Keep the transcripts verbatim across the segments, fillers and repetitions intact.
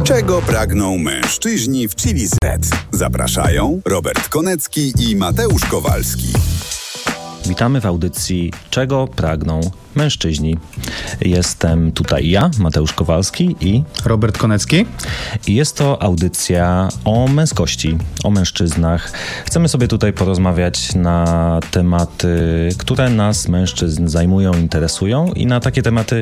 Czego pragną mężczyźni w Chili Z? Zapraszają Robert Konecki i Mateusz Kowalski. Witamy w audycji Czego pragną mężczyźni. Jestem tutaj ja, Mateusz Kowalski i Robert Konecki. I jest to audycja o męskości, o mężczyznach. Chcemy sobie tutaj porozmawiać na tematy, które nas, mężczyzn, zajmują, interesują i na takie tematy,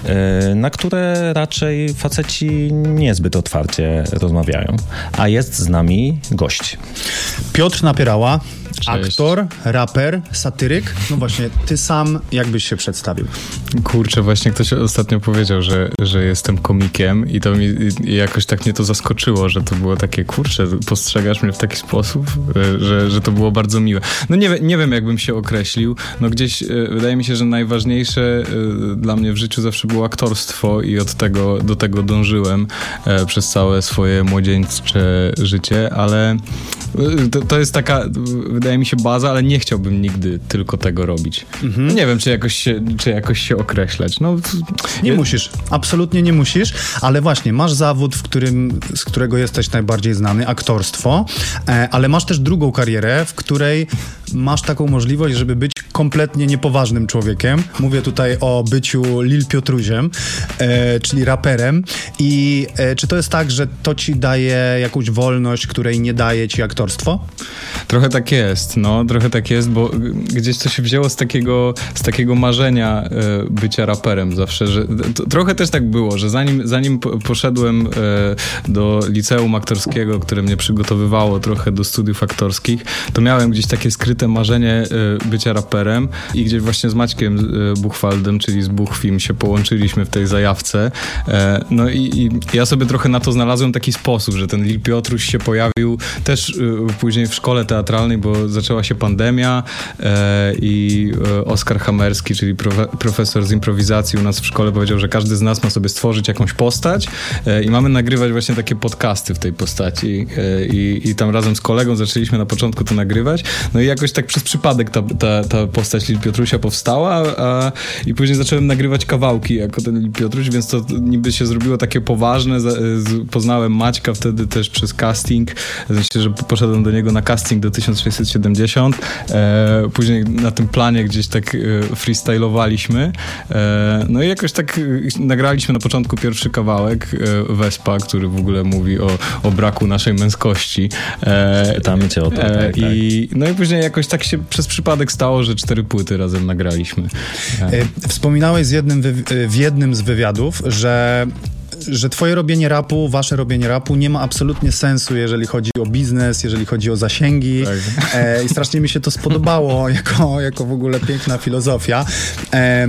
na które raczej faceci niezbyt otwarcie rozmawiają. A jest z nami gość. Piotr Napierała. Cześć. Aktor, raper, satyryk. No właśnie, ty sam jakbyś się przedstawił? Kurczę, właśnie ktoś ostatnio powiedział, że, że jestem komikiem i to mi i jakoś tak mnie to zaskoczyło, że to było takie, kurczę, postrzegasz mnie w taki sposób, że, że to było bardzo miłe. No nie, nie wiem, jakbym się określił. No gdzieś wydaje mi się, że najważniejsze dla mnie w życiu zawsze było aktorstwo i od tego, do tego dążyłem przez całe swoje młodzieńcze życie, ale to, to jest taka, wydaje mi się, baza, ale nie chciałbym nigdy tylko tego robić. Mhm. No nie wiem, czy jakoś się, czy jakoś się określać. No, nie je... musisz, absolutnie nie musisz, ale właśnie masz zawód, w którym, z którego jesteś najbardziej znany, aktorstwo, e, ale masz też drugą karierę, w której masz taką możliwość, żeby być kompletnie niepoważnym człowiekiem. Mówię tutaj o byciu Lil Piotruziem, e, czyli raperem. I e, czy to jest tak, że to ci daje jakąś wolność, której nie daje ci aktorstwo? Trochę tak jest, no, trochę tak jest, bo gdzieś to się wzięło z takiego, z takiego marzenia e, bycia raperem zawsze, że to, trochę też tak było, że zanim, zanim po, poszedłem e, do liceum aktorskiego, które mnie przygotowywało trochę do studiów aktorskich, to miałem gdzieś takie skryte marzenie e, bycia raperem i gdzieś właśnie z Maćkiem e, Buchwaldem, czyli z Buchfilm, się połączyliśmy w tej zajawce. E, no i, i ja sobie trochę na to znalazłem taki sposób, że ten Lil Piotruś się pojawił też e, później w szkole teatralnej, bo zaczęła się pandemia e, i e, Oskar Hamerski, czyli profe, profesor z improwizacji u nas w szkole, powiedział, że każdy z nas ma sobie stworzyć jakąś postać e, i mamy nagrywać właśnie takie podcasty w tej postaci e, i, i tam razem z kolegą zaczęliśmy na początku to nagrywać, no i jakoś tak przez przypadek ta, ta, ta postać Lil Piotrusia powstała a, i później zacząłem nagrywać kawałki jako ten Lil Piotruś, więc to niby się zrobiło takie poważne. Z, poznałem Maćka wtedy też przez casting, myślę, że poszedłem do niego na casting do tysiąc sześćset siedemdziesiąt. E, później na tym planie gdzieś tak e, freestylowaliśmy. E, no i jakoś tak e, nagraliśmy na początku pierwszy kawałek e, Wespa, który w ogóle mówi o, o braku naszej męskości. E, Pytamy cię o to. E, tak, i, no i później jakoś tak się przez przypadek stało, że cztery płyty razem nagraliśmy. E. Wspominałeś z jednym wy- w jednym z wywiadów, że że twoje robienie rapu, wasze robienie rapu nie ma absolutnie sensu, jeżeli chodzi o biznes, jeżeli chodzi o zasięgi. Tak. E, I strasznie mi się to spodobało jako, jako w ogóle piękna filozofia. E,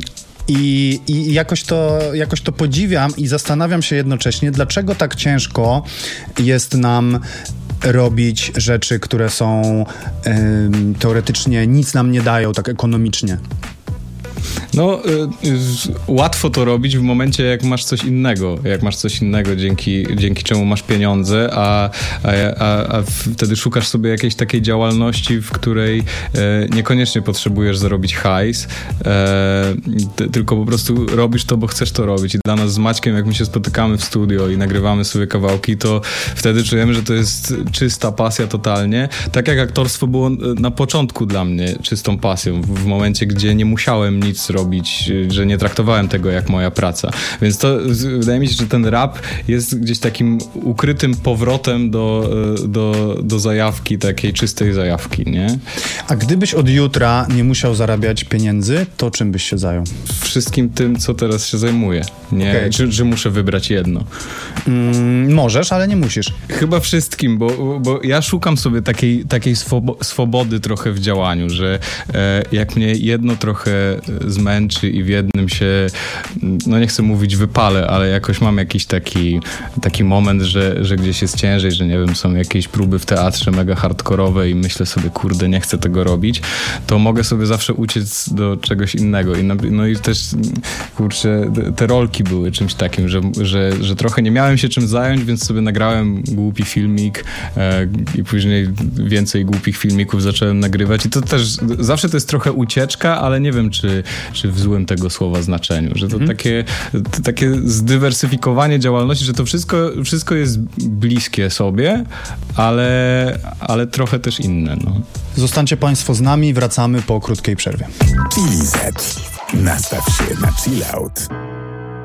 I, I jakoś to, jakoś to podziwiam i zastanawiam się jednocześnie, dlaczego tak ciężko jest nam robić rzeczy, które są e, teoretycznie nic nam nie dają, tak ekonomicznie. No, y, y, łatwo to robić w momencie, jak masz coś innego, jak masz coś innego, dzięki, dzięki czemu masz pieniądze, a, a, a, a wtedy szukasz sobie jakiejś takiej działalności, w której e, niekoniecznie potrzebujesz zarobić hajs, e, t, tylko po prostu robisz to, bo chcesz to robić. I dla nas z Maćkiem, jak my się spotykamy w studio i nagrywamy sobie kawałki, to wtedy czujemy, że to jest czysta pasja totalnie. Tak jak aktorstwo było na początku dla mnie czystą pasją, w, w momencie, gdzie nie musiałem nic robić, że nie traktowałem tego jak moja praca. Więc to wydaje mi się, że ten rap jest gdzieś takim ukrytym powrotem do, do, do zajawki, takiej czystej zajawki, nie? A gdybyś od jutra nie musiał zarabiać pieniędzy, to czym byś się zajął? Wszystkim tym, co teraz się zajmuję. Nie? Okay. Czy, czy muszę wybrać jedno? Mm, możesz, ale nie musisz. Chyba wszystkim, bo, bo ja szukam sobie takiej, takiej swobo- swobody trochę w działaniu, że e, jak mnie jedno trochę zmęczy i w jednym się, no nie chcę mówić wypalę, ale jakoś mam jakiś taki, taki moment, że, że gdzieś jest ciężej, że nie wiem, są jakieś próby w teatrze mega hardkorowe i myślę sobie, kurde, nie chcę tego robić, to mogę sobie zawsze uciec do czegoś innego. I no, no i też, kurczę, te rolki były czymś takim, że, że, że trochę nie miałem się czym zająć, więc sobie nagrałem głupi filmik e, i później więcej głupich filmików zacząłem nagrywać i to też zawsze to jest trochę ucieczka, ale nie wiem, czy, czy rzeczy w złym tego słowa znaczeniu, że to mhm. takie, to takie zdywersyfikowanie działalności, że to wszystko, wszystko jest bliskie sobie, ale, ale trochę też inne. No. Zostańcie Państwo z nami, wracamy po krótkiej przerwie. Chili Z. Nastaw się na chill out.